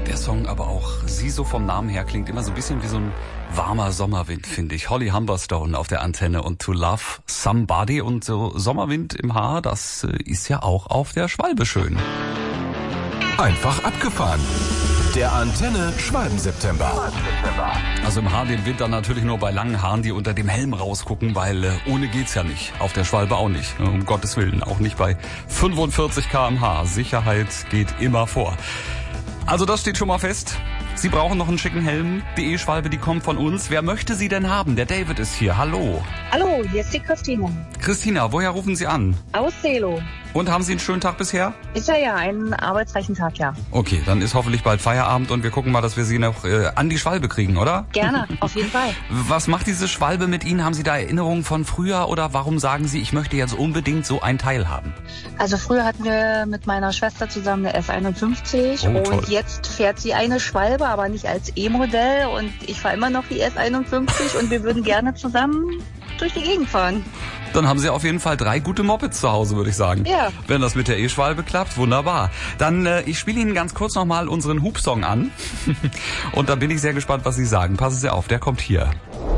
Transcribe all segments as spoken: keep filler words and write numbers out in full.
Der Song, aber auch sie so vom Namen her klingt immer so ein bisschen wie so ein warmer Sommerwind, finde ich. Holly Humberstone auf der Antenne und To Love Somebody. Und so Sommerwind im Haar, das ist ja auch auf der Schwalbe schön. Einfach abgefahren. Der Antenne Schwalben-September. Also im Haar den Winter natürlich nur bei langen Haaren, die unter dem Helm rausgucken, weil äh, ohne geht's ja nicht. Auf der Schwalbe auch nicht, um Gottes Willen. Auch nicht bei fünfundvierzig Kilometer pro Stunde. Sicherheit geht immer vor. Also das steht schon mal fest. Sie brauchen noch einen schicken Helm. Die E-Schwalbe, die kommt von uns. Wer möchte sie denn haben? Der David ist hier. Hallo. Hallo, hier ist die Christina. Christina, woher rufen Sie an? Aus Selo. Und haben Sie einen schönen Tag bisher? Ist ja ja ein arbeitsreichen Tag, ja. Okay, dann ist hoffentlich bald Feierabend und wir gucken mal, dass wir Sie noch äh, an die Schwalbe kriegen, oder? Gerne, auf jeden Fall. Was macht diese Schwalbe mit Ihnen? Haben Sie da Erinnerungen von früher oder warum sagen Sie, ich möchte jetzt unbedingt so ein Teil haben? Also früher hatten wir mit meiner Schwester zusammen eine S einundfünfzig oh, und jetzt fährt sie eine Schwalbe, aber nicht als E-Modell und ich fahre immer noch die S einundfünfzig und wir würden gerne zusammen durch die Gegend fahren. Dann haben Sie auf jeden Fall drei gute Mopeds zu Hause, würde ich sagen. Ja. Wenn das mit der E-Schwalbe klappt, wunderbar. Dann, äh, ich spiele Ihnen ganz kurz nochmal unseren Hupsong an. Und da bin ich sehr gespannt, was Sie sagen. Passen Sie auf, der kommt hier.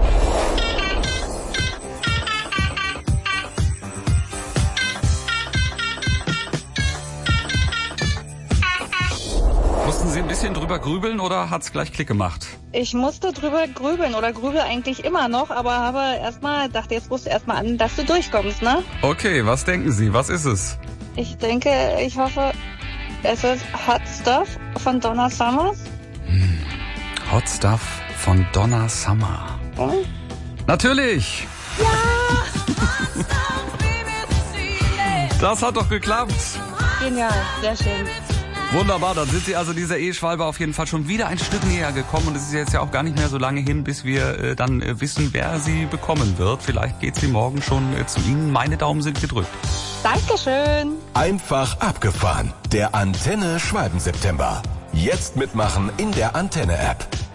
Mussten Sie ein bisschen drüber grübeln oder hat's gleich Klick gemacht? Ich musste drüber grübeln oder grübel eigentlich immer noch, aber habe erstmal, dachte, jetzt rufst du erstmal an, dass du durchkommst, ne? Okay, was denken Sie? Was ist es? Ich denke, ich hoffe, es ist Hot Stuff von Donna Summer. Hm. Hot Stuff von Donna Summer. Hm? Natürlich! Ja! Das hat doch geklappt. Genial, sehr schön. Wunderbar, dann sind Sie also dieser E-Schwalbe auf jeden Fall schon wieder ein Stück näher gekommen und es ist jetzt ja auch gar nicht mehr so lange hin, bis wir äh, dann äh, wissen, wer sie bekommen wird. Vielleicht geht sie morgen schon äh, zu Ihnen. Meine Daumen sind gedrückt. Dankeschön. Einfach abgefahren. Der Antenne Schwalben-September. Jetzt mitmachen in der Antenne-App.